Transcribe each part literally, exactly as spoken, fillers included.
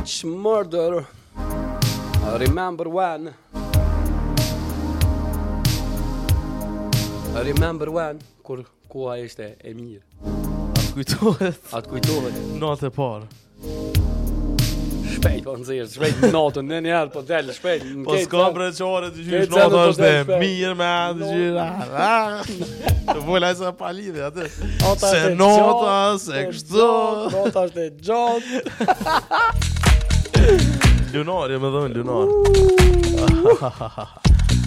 Beach Murder. Remember when? Remember when? Kur koha ishte e mirë. Atë kujtohet. Atë kujtohet. Natë e parë. Shpejt po nxjerr, shpejt natën, në një herë po del shpejt. Po s'ka bre çore të gjysh nata është e mirë me atë gjyra. Të vola sa pa lidhje atë. Se nota, se kështu. Nota është e gjatë. Lunari më dhën lunar.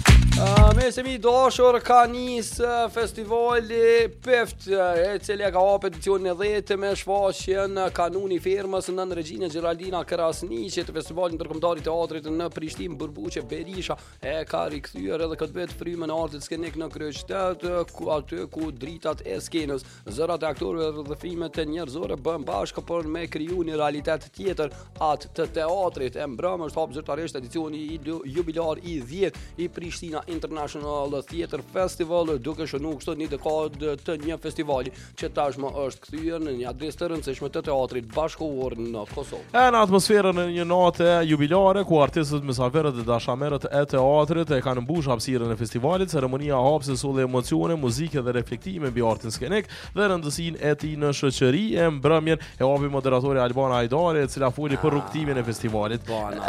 Uh, me se mi dashur ka nis uh, festivali Pift, uh, e cili ka hap edicionin e dhjetë me shfaqjen uh, kanuni firmës nën Regjinë Gjeraldina Krasniqi të festivalit ndërkombëtar i teatrit në Prishtinë. Burbuqe Berisha e ka rikthyer edhe këtë vit frymën e artit skenik në kryeqytet, uh, ku aty ku dritat e skenës, zërat e aktorëve dhe filmet e njerëzore bën bashkë për me kriju një realitet tjetër atë të teatrit. E mbrëmë është hap zyrtarisht edicioni i jubilar i dhjetë i Prishtina International Theater Festival, duke shënuar kështu një dekadë të një festivali që tashmë është kthyer në një adresë të rëndësishme të teatrit bashkëkohor në Kosovë. E në atmosferën e një natë jubilare ku artistët, mysafirët dhe dashamerët e teatrit e kanë mbush hapësirën e festivalit. Ceremonia hapse solli emocione, muzikë dhe reflektime mbi artin skenik dhe rëndësinë e tij në shoqëri. E mbrëmjen e hapi moderatori Albana Hajdari, e cila foli për rrugtimin e festivalit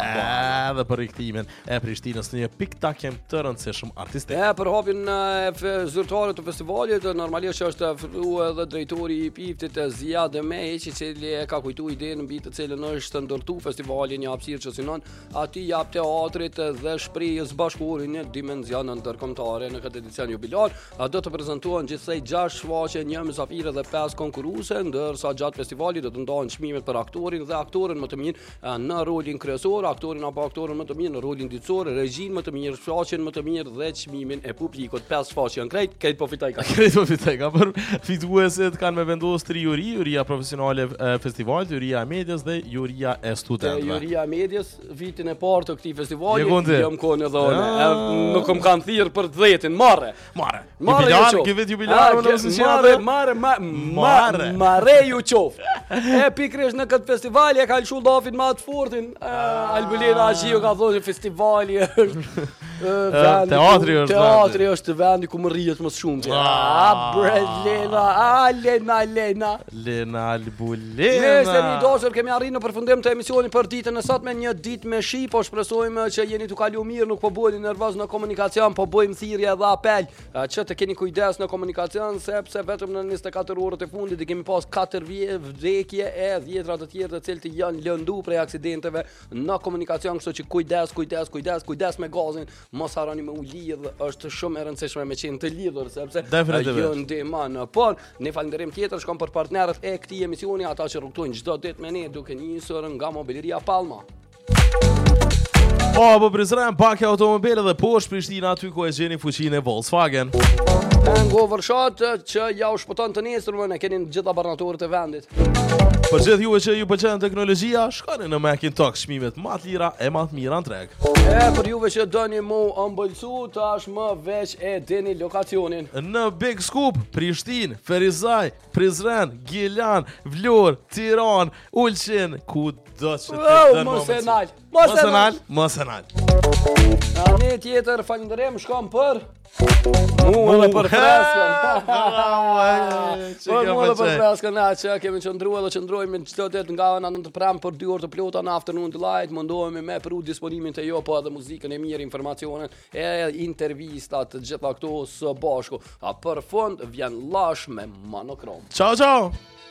edhe për riktimin e Prishtinës në një piktakem të rëndësishëm artiste. E për hapjen e zyrtarit të festivalit, normalisht është ofruar edhe drejtori i Piftit Ziad Mehiq, i cili e ka kujtuar idenë mbi të cilën është ndërtuar festivali, një hapësirë që synon aty jap teatrit dhe shprehjes bashkëkohore një dimension ndërkombëtar. Në këtë edicion jubilar do të prezantohen gjithsej gjashtë shfaqje, një mysafire dhe pesë konkurruese, ndërsa gjatë festivalit do të ndahen çmimet për aktorin dhe aktoren më të mirë në rolin kryesor, aktorin apo aktoren më të mirë në rolin ditësor, regjinë më të mirë, shfaqjen më të mirë dhe çmimin e publikut. Pesë shfaqje janë krejt, krejt po fitoj ka. Krejt po fitoj ka. Për fituesit kanë me vendosur tri juri, juria profesionale e festivalit, juria e medias dhe juria e studentëve. Juria e medias vitin e parë të këtij festivali, jam konë edhe unë. Nuk më kanë thirr për të dhjetin, marre. Marre. Jubilar, që vit jubilar më nëse si marre, marre, marre. Marre ju qof. E pikërisht në këtë festival e ka lëshuar dafin më të fortin. Albulina Ajiu ka thonë festivali është teatri është teatri është vendi ku më rrihet më shumë. Ah, Lena, ah, Lena, Lena. Lena Albulina. Nëse mi dashur kemi arritur në përfundim të emisionit për ditën e sotme, një ditë me shi, po shpresojmë që jeni të kaluar mirë, nuk po bëheni nervoz në komunikacion, po bëjmë thirrje dhe apel që të keni kujdes në komunikacion, sepse vetëm në njëzet e katër orët e fundit i kemi pas katër vdekje e dhjetra të tjerë të cilët janë lënduar prej aksidenteve në komunikacion, kështu që kujdes, kujdes, kujdes, kujdes me gazin. Mos harroni me u lidh, është shumë e rëndësishme me qenë të lidhur, sepse ajo ndihmon. Por ne falënderim tjetër shkon për partnerët e këtij emisioni, ata që rrugtojnë çdo ditë me ne duke nisur nga Mobileria Palma. Po, po Prizren, pak e automobile dhe poshtë Prishtina, aty ku e gjeni fuqinë e Volkswagen. Ngo vërshat që ja u shpëton të nesërmën, e keni gjitha barnatorët e vendit. Për gjithë juve që ju pëlqen teknologjia, shkoni në Macintosh, çmimet më të lira e më të mira në treg. E për juve që doni mu ëmbëlsu, tashmë veç e dini lokacionin. Në Big Scoop, Prishtinë, Ferizaj, Prizren, Gjilan, Vlorë, Tiranë, Ulqin, ku do që të dënë Mosenal. Mosenal, Mosenal. Ne tjetër falënderem shkon për Mua për freskën. Mua për freskën, na që kemi qëndruar dhe qëndrojmë çdo ditë nga ana në të pram për dy orë të plota në afternoon delight, mundohemi me pru disponimin të jo, po edhe muzikën e mirë, informacionet e intervistat, gjitha këto së bashku. A për fund vjen Lash me Monokrom. Ciao ciao.